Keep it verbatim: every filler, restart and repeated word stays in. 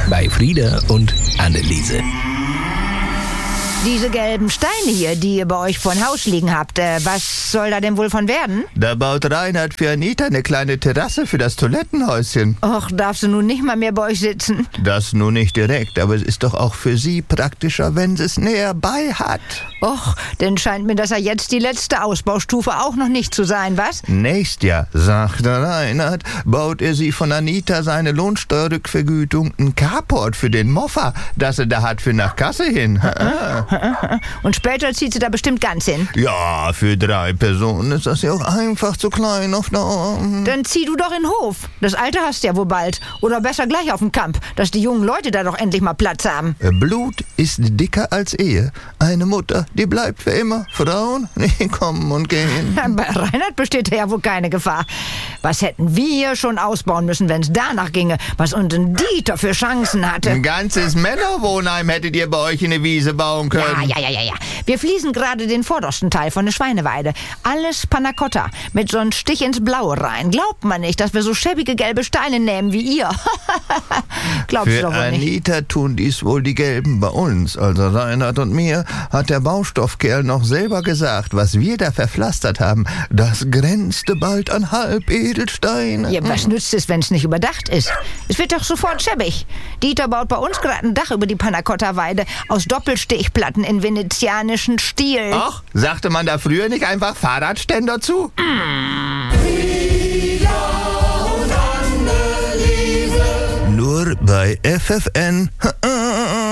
bei Frieda und Anneliese. Diese gelben Steine hier, die ihr bei euch vor Haus liegen habt, äh, was soll da denn wohl von werden? Da baut Reinhard für Anita eine kleine Terrasse für das Toilettenhäuschen. Och, darf sie nun nicht mal mehr bei euch sitzen? Das nun nicht direkt, aber es ist doch auch für sie praktischer, wenn sie es näher bei hat. Och, denn scheint mir das ja jetzt die letzte Ausbaustufe auch noch nicht zu sein, was? Nächstes Jahr, sagt der Reinhard, baut er sie von Anita seine Lohnsteuerrückvergütung ein Carport für den Moffa, das er da hat für nach Kasse hin. Und später zieht sie da bestimmt ganz hin. Ja, für drei Personen ist das ja auch einfach zu klein auf der Arm. Dann zieh du doch in den Hof. Das Alte hast du ja wohl bald. Oder besser gleich auf den Camp, dass die jungen Leute da doch endlich mal Platz haben. Blut ist dicker als Ehe. Eine Mutter, die bleibt für immer. Frauen, die kommen und gehen. Bei Reinhard besteht ja wohl keine Gefahr. Was hätten wir schon ausbauen müssen, wenn es danach ginge, was unser Dieter für Chancen hatte. Ein ganzes Männerwohnheim hättet ihr bei euch in eine Wiese bauen können. Ja, ja, ja, ja, ja. Wir fließen gerade den vordersten Teil von der Schweineweide. Alles Panna Cotta, mit so einem Stich ins Blaue rein. Glaubt man nicht, dass wir so schäbige gelbe Steine nehmen wie ihr. Glaubst Für du doch wohl nicht. Anita tun dies wohl die Gelben bei uns. Also Reinhard und mir hat der Baustoffkerl noch selber gesagt, was wir da verpflastert haben, das grenzte bald an Halbedelsteine. Ja, was nützt es, wenn es nicht überdacht ist? Es wird doch sofort schäbig. Dieter baut bei uns gerade ein Dach über die Panna Cotta Weide aus Doppelstichplatten in venezianischen Stil. Ach, sagte man da früher nicht einfach Fahrradständer zu? Nur bei F F N.